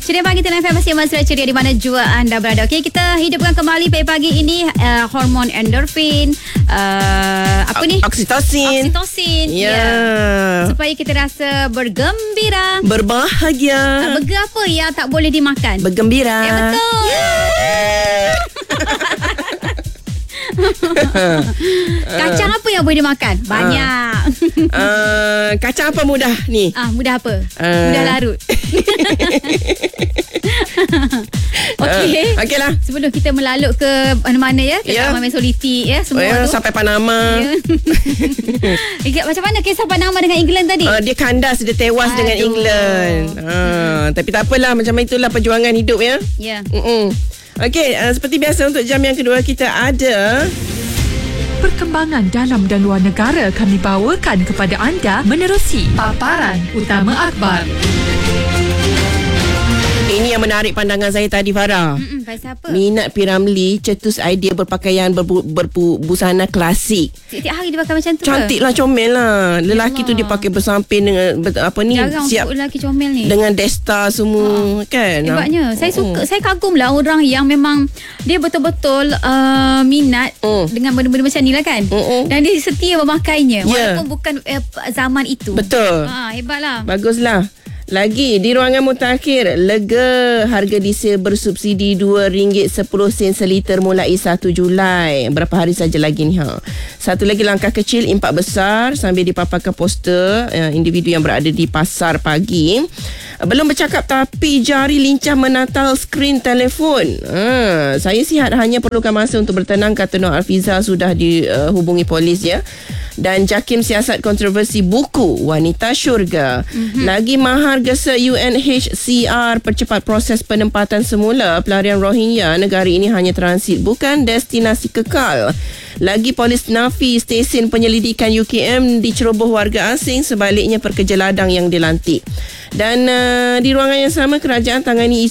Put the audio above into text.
Ceria Pagi Telan FM masih mesra ceria di mana jua anda berada. Okey, kita hidupkan kembali pagi ini hormon endorfin, apa ni? Oksitosin. Ya. Supaya kita rasa bergembira, berbahagia. Apa yang tak boleh dimakan? Bergembira. Ya, betul. Kacang apa yang boleh dimakan? Banyak. Kacang apa mudah ni? Mudah apa? Mudah larut. Okey lah. Sebelum kita melaluk ke mana-mana ya, ke Taman Mesoliti ya, semua tu sampai Panama. Macam mana kisah Panama dengan England tadi? Dia kandas, dia tewas dengan England. Tapi tak apalah, macam itulah perjuangan hidup ya. Ya. Okey, seperti biasa untuk jam yang kedua kita ada perkembangan dalam dan luar negara kami bawakan kepada anda menerusi paparan utama akhbar. Ini yang menarik pandangan saya tadi, Farah. Pasal apa? Minat P. Ramlee cetus idea berpakaian berbusana klasik. Setiap hari dia pakai macam tu. Cantik lah, comel lah. Lelaki tu dia pakai bersamping dengan jarang siap untuk lelaki comel ni. dengan desta semua kan. Hebatnya. Saya suka, saya kagum lah orang yang memang dia betul-betul minat dengan benda-benda macam ni lah kan. Dan dia setia memakainya walaupun bukan zaman itu. Betul. Hebatlah. Baguslah. Lagi di ruangan mutakhir, lega harga diesel bersubsidi RM2.10 seliter mulai 1 Julai. Berapa hari saja lagi ni Satu lagi langkah kecil, impak besar sambil dipaparkan poster individu yang berada di pasar pagi. Belum bercakap tapi jari lincah menatal skrin telefon. Saya sihat hanya perlukan masa untuk bertenang, kata Nur Alfiza sudah dihubungi polis ya. Dan JAKIM siasat kontroversi buku Wanita Syurga. Lagi mahar gesa UNHCR percepat proses penempatan semula pelarian Rohingya. Negara ini hanya transit, bukan destinasi kekal. Lagi polis nafi stesen penyelidikan UKM diceroboh warga asing, sebaliknya pekerja ladang yang dilantik. Dan di ruangan yang sama, kerajaan tangani